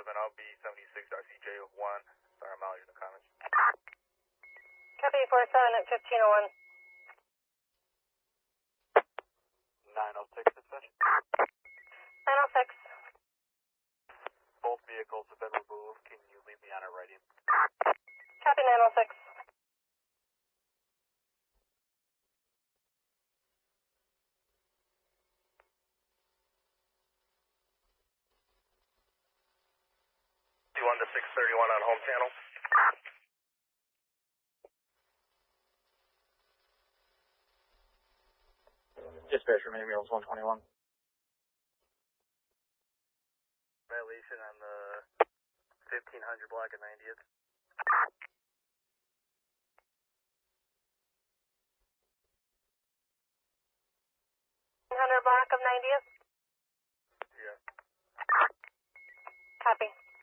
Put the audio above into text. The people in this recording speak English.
I'll be 76RCJ1. Sorry, I'm out in the comments. Copy 47 at 1501. 906 dispatch. 906. Both vehicles have been removed. Can you leave me on a ready? Copy 906. On to 631 on home channel. Dispatch remaining mules 121. Violation on the 1500 block of 90th. 100 block of 90th. Yeah. Copy.